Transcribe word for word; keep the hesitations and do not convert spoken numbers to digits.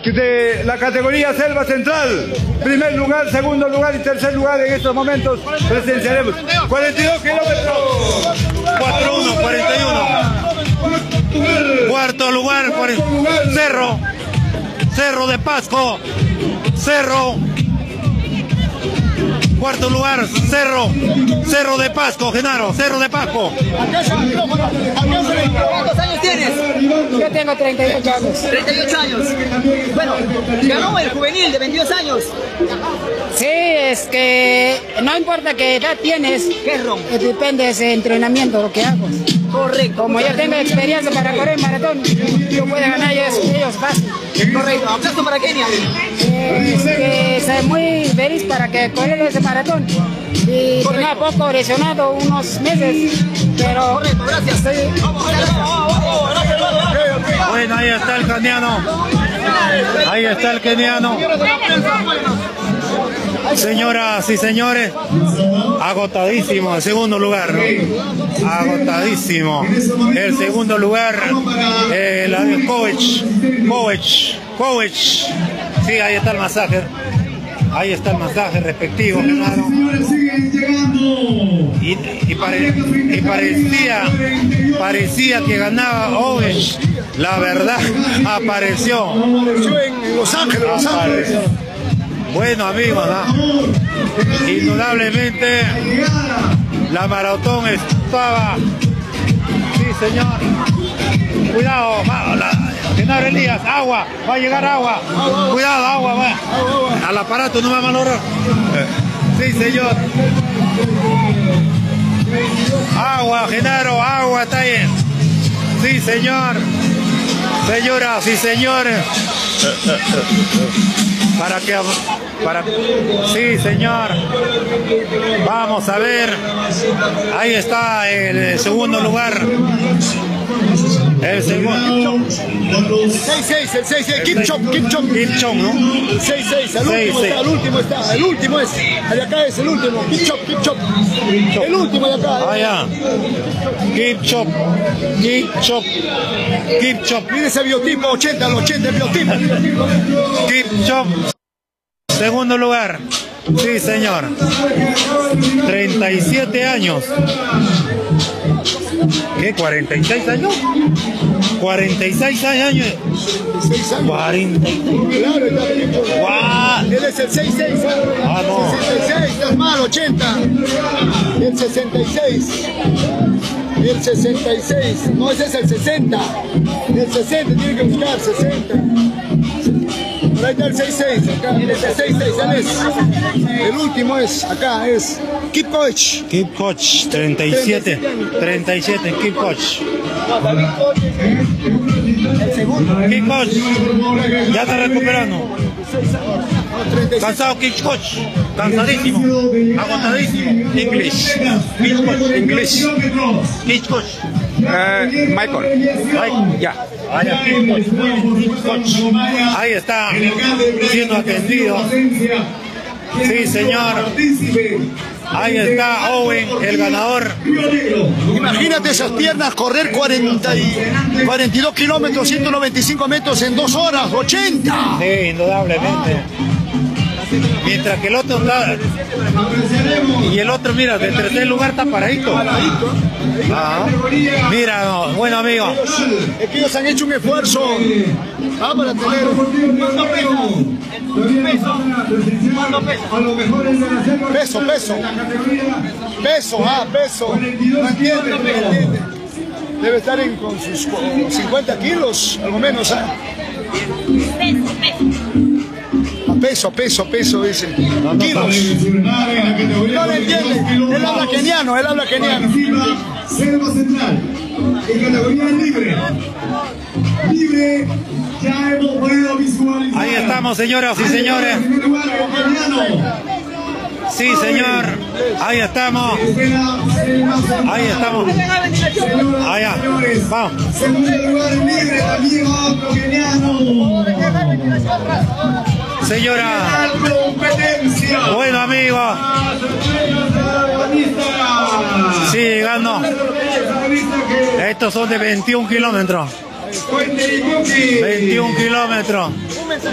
de la categoría Selva Central. Primer lugar, segundo lugar y tercer lugar en estos momentos presenciaremos. cuarenta y dos kilómetros. cuatro uno, cuarenta y uno. Cuarto lugar, por el Cerro. Cerro de Pasco. Cerro. Cuarto lugar, Cerro. Cerro de Pasco, Genaro. Cerro de Pasco. ¿Cuántos años tienes? Yo tengo treinta y ocho años. treinta y ocho años. Bueno, ganó el juvenil de veintidós años. Sí, es que no importa qué edad tienes. ¿Qué es, Ron? Depende de ese entrenamiento, lo que hago. Correcto. Como yo tengo experiencia para correr maratón, yo puedo ganar ellos, ellos fácil. Correcto. ¿Aplauso para Kenia? Eh, es que soy muy feliz para que correr ese maratón. Y tenía poco lesionado, unos meses, pero... Correcto, gracias. Sí. Bueno, ahí está el keniano. Ahí está el keniano. Señoras y señores, agotadísimo el segundo lugar, ¿no? Agotadísimo. El segundo lugar, eh, la de Kovic. Kovic. Kovic. Sí, ahí está el masaje. Ahí está el masaje respectivo, claro. Y, y, pare, y parecía, parecía que ganaba Kovic. La verdad, apareció. Apareció en Los Ángeles, Los Ángeles. Bueno, amigos, ¿no? Indudablemente la maratón estaba... Sí, señor. Cuidado, Genaro Elías, agua, va a llegar agua. Cuidado, agua, va. Al aparato no va a malograr. Sí, señor. Agua, Genaro, agua, está ahí. Sí, señor. Señoras y señores. Para que... Para, sí, señor. Vamos a ver. Ahí está el segundo lugar. El segundo. El seis seis, el seis seis, Kipchop, Kipchop. Kipchop, ¿no? El seis seis, el último está, el último está, el último es. Allá acá es el último, Kipchop, Kipchop. El último de acá. Ah, ya. Kipchop, Kipchop, Kipchop. Mire ese biotipo, ochenta, al ochenta, el biotipo. Kipchop. Segundo lugar, sí señor, treinta y siete años. ¿Qué? ¿cuarenta y seis años? cuarenta y seis años. cuarenta. Claro, ¡Guau! Él es el seis seis. Ah, no. sesenta y seis, estás mal, ochenta. El sesenta y seis. El sesenta y seis. No, ese es el sesenta. El sesenta, tiene que buscar sesenta. Ahí está el seis seis, acá, el seis seis, él es. El último es, acá es Kipkoch. Kipkoch, treinta y siete, treinta y siete, Kipkoch. El segundo. Kipkoch, ya está recuperando. Cansado Kipkoch, cansadísimo, agotadísimo. English, Kipkoch, English, Kipkoch. Uh, Michael. Michael. Ya. Ahí está, siendo atendido. Sí, señor. Ahí está Owen, el ganador. Imagínate esas piernas, correr cuarenta y, cuarenta y dos kilómetros, ciento noventa y cinco metros en dos horas, ochenta. Sí, indudablemente. Mientras que el otro está... Y el otro, mira, de tercer lugar está paradito. Ah, mira, no, bueno, amigo. Es que ellos han hecho un esfuerzo ah, para tener... Peso, peso. Peso, ah, peso. No entiende, no entiende. Debe estar en, con sus cincuenta kilos, algo menos, ¿ah? A peso, peso, peso, dice. Kilos. No le entiende. Él habla keniano, él habla keniano. Selva Central, en categoría libre. Libre, ya hemos podido visualizar. Ahí estamos, señoras y señores. Sí, señor. Ahí estamos. Ahí estamos. Allá. Vamos. Segundo lugar libre también otro keniano. Señora. Bueno, amigo. Sí, llegando. Estos son de veintiún kilómetros. veintiún kilómetros.